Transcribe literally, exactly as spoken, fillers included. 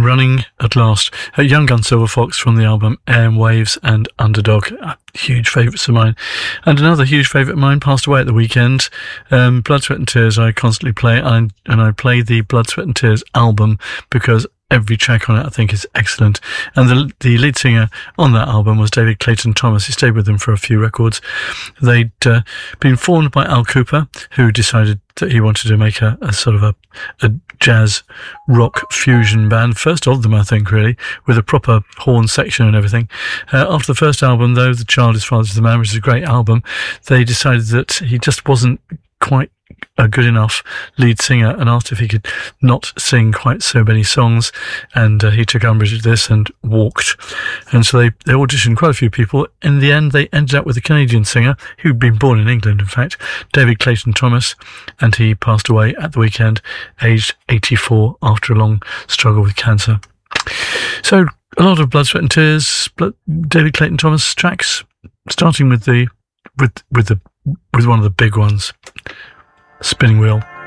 Running at Last. Uh, Young Gun Silver Fox from the album Air and Waves and Underdog. Uh, huge favourites of mine. And another huge favourite of mine passed away at the weekend. Um, Blood, Sweat and Tears I constantly play, and, and I play the Blood, Sweat and Tears album because every track on it I think is excellent. And the the lead singer on that album was David Clayton Thomas. He stayed with them for a few records. They'd uh, been formed by Al Cooper, who decided that he wanted to make a, a sort of a, a jazz rock fusion band. First of them, I think, really, with a proper horn section and everything. Uh, after the first album, though, The Child is Father to the Man, which is a great album, they decided that he just wasn't quite a good enough lead singer and asked if he could not sing quite so many songs, and uh, he took umbrage at this and walked. And so they, they auditioned quite a few people. In the end, they ended up with a Canadian singer who'd been born in England, in fact, David Clayton Thomas, and he passed away at the weekend, aged eighty-four, after a long struggle with cancer. So a lot of Blood, Sweat and Tears, David Clayton Thomas tracks, starting with the with with the with one of the big ones, Spinning Wheel.